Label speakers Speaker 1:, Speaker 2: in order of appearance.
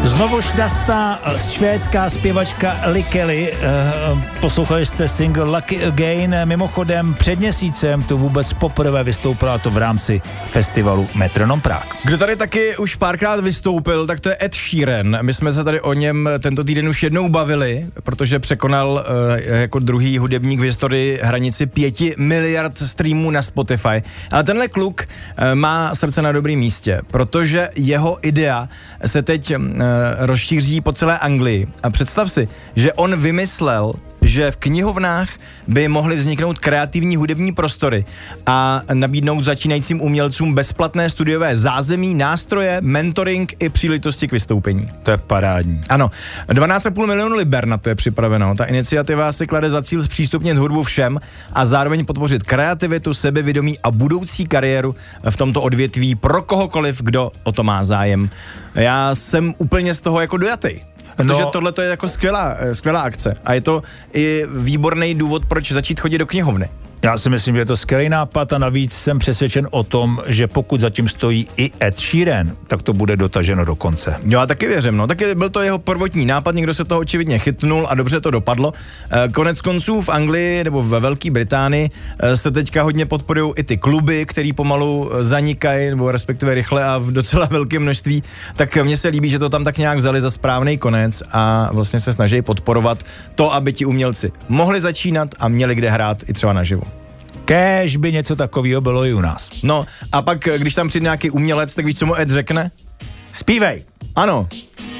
Speaker 1: Znovu šťastná švédská zpěvačka Ellie Kelly. Poslouchali jste single Lucky Again. Mimochodem před měsícem tu vůbec poprvé vystoupila to v rámci festivalu Metronom Prague.
Speaker 2: Kdo tady taky už párkrát vystoupil, tak to je Ed Sheeran. My jsme se tady o něm tento týden už jednou bavili, protože překonal jako druhý hudebník v historii hranici 5 miliard streamů na Spotify. Ale tenhle kluk má srdce na dobrém místě, protože jeho idea se teď rozšíří po celé Anglii. A představ si, že on vymyslel, že v knihovnách by mohly vzniknout kreativní hudební prostory a nabídnout začínajícím umělcům bezplatné studiové zázemí, nástroje, mentoring i příležitosti k vystoupení.
Speaker 1: To je parádní.
Speaker 2: Ano, 12,5 milionu liber na to je připraveno. Ta iniciativa si klade za cíl zpřístupnit hudbu všem a zároveň podpořit kreativitu, sebevědomí a budoucí kariéru v tomto odvětví pro kohokoliv, kdo o to má zájem. Já jsem úplně z toho jako dojatý. Protože tohle to je jako skvělá akce a je to i výborný důvod, proč začít chodit do knihovny.
Speaker 1: Já si myslím, že je to skvělý nápad a navíc jsem přesvědčen o tom, že pokud zatím stojí i Ed Sheeran, tak to bude dotaženo do konce.
Speaker 2: Jo, já taky věřím, no. Taky byl to jeho prvotní nápad, někdo se toho očividně chytnul a dobře to dopadlo. Konec konců v Anglii nebo ve Velké Británii se teďka hodně podporují i ty kluby, který pomalu zanikají, nebo respektive rychle a v docela velkém množství. Tak mně se líbí, že to tam tak nějak vzali za správný konec a vlastně se snaží podporovat to, aby ti umělci mohli začínat a měli kde hrát i třeba naživo.
Speaker 1: Kéž by něco takového bylo i u nás.
Speaker 2: No a pak, když tam přijde nějaký umělec, tak víš, co mu Ed řekne?
Speaker 1: Zpívej.
Speaker 2: Ano.